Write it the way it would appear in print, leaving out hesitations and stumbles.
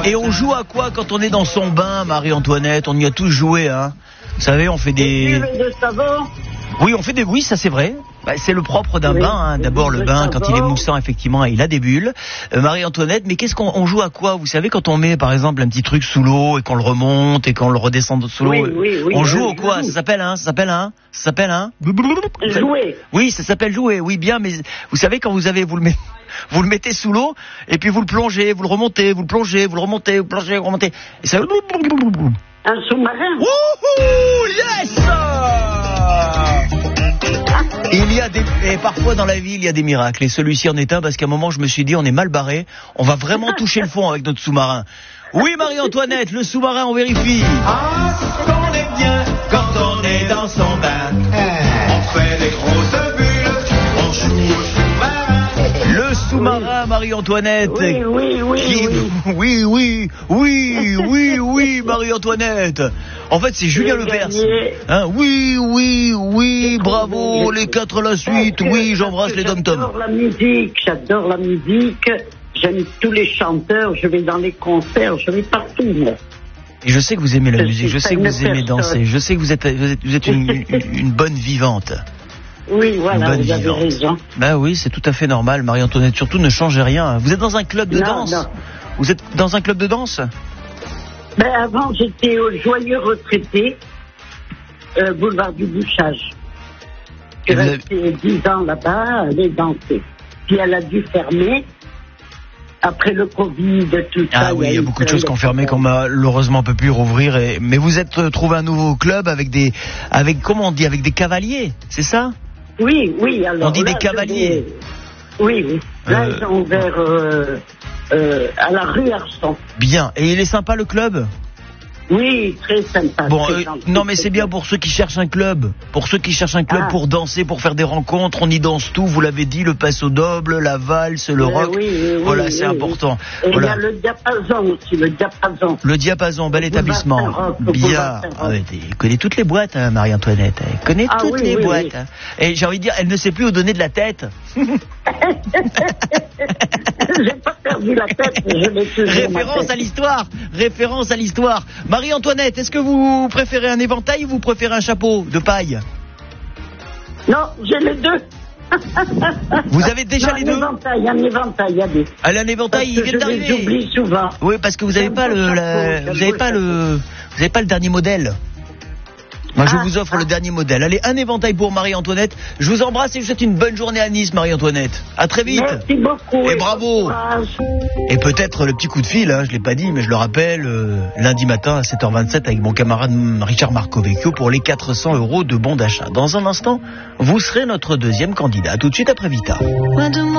Et on joue à quoi quand on est dans son bain, Marie-Antoinette? On y a tous joué, hein. Vous savez, on fait des... de savon. Oui, on fait des... Oui, ça c'est vrai. Bah, c'est le propre d'un bain, hein. D'abord le bain, quand il est moussant, effectivement, il a des bulles. Marie-Antoinette, mais qu'est-ce qu'on joue à quoi? Vous savez, quand on met, par exemple, un petit truc sous l'eau et qu'on le remonte et qu'on le redescend sous l'eau, on joue au quoi? Ça s'appelle Jouer. Oui, ça s'appelle jouer. Oui, bien, mais vous savez, quand vous le mettez sous l'eau et puis vous le plongez, vous le remontez, vous le plongez, vous le remontez, vous plongez, vous remontez. Et ça... Un sous-marin. Wouhou, yes! Il y a et parfois dans la vie, il y a des miracles. Et celui-ci en est un, parce qu'à un moment, je me suis dit, on est mal barré. On va vraiment toucher le fond avec notre sous-marin. Oui, Marie-Antoinette, le sous-marin, on vérifie. Ah, on est bien quand on est dans son bain. On fait des grosses bulles, on joue au sous-marin. Le sous-marin, Marie-Antoinette. Oui, Marie-Antoinette. En fait, c'est Julien Lepers. Hein, oui, bravo, les 4 à la suite. Oui, j'embrasse les dom-toms. J'adore la musique. J'aime tous les chanteurs. Je vais dans les concerts. Je vais partout, moi. Et je sais que vous aimez la musique. Je sais que vous aimez danser. Je sais que vous êtes une bonne vivante. Oui, voilà, vous avez raison. Bah oui, c'est tout à fait normal, Marie-Antoinette. Surtout, ne changez rien. Vous êtes dans un club de danse? Non. Vous êtes dans un club de danse? Ben, avant, j'étais au Joyeux Retraité, boulevard du Bouchage. J'ai resté 10 ans là-bas, aller danser. Puis elle a dû fermer. Après le Covid, tout ça. Ah oui, il y a beaucoup de choses qui ont fermé, qu'on malheureusement peut plus rouvrir. Mais vous êtes trouvé un nouveau club avec comment on dit, avec des cavaliers, c'est ça? Oui. Alors, on dit des cavaliers. Oui. Là, ils ont ouvert à la rue Arson. Bien. Et il est sympa, le club? Oui, très sympa. Bon, non, mais c'est bien pour ceux qui cherchent un club. Pour ceux qui cherchent un club pour danser, pour faire des rencontres, on y danse tout. Vous l'avez dit, le passo doble, la valse, le rock. Voilà, c'est important. Et il y a le diapason aussi, le diapason, bel établissement. Bien. Elle connaît toutes les boîtes, hein, Marie-Antoinette. Elle connaît toutes les boîtes. Hein. Et j'ai envie de dire, elle ne sait plus où donner de la tête. J'ai pas perdu la tête, mais je l'ai toujours. Référence à l'histoire. Marie-Antoinette, est-ce que vous préférez un éventail ou vous préférez un chapeau de paille? Non, j'ai les deux. Vous avez déjà les deux? Un éventail, il y a des. Ah, un éventail, il vient d'arriver. J'oublie souvent. Oui, parce que vous n'avez pas le dernier modèle. Moi, je vous offre le dernier modèle. Allez, un éventail pour Marie-Antoinette. Je vous embrasse et je vous souhaite une bonne journée à Nice, Marie-Antoinette. À très vite. Merci beaucoup. Et bravo. Et peut-être le petit coup de fil, hein, je l'ai pas dit, mais je le rappelle, lundi matin à 7h27 avec mon camarade Richard Marcovecchio pour les 400 € de bons d'achat. Dans un instant, vous serez notre deuxième candidat. Tout de suite après Vita.